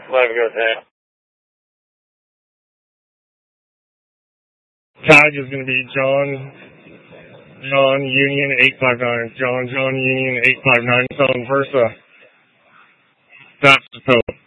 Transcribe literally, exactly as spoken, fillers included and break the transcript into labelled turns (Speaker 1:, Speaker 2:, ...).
Speaker 1: Let me go there.
Speaker 2: Tag is going to be John, John Union eight five nine. John, John Union eight five nine. Phone Versa. That's the code.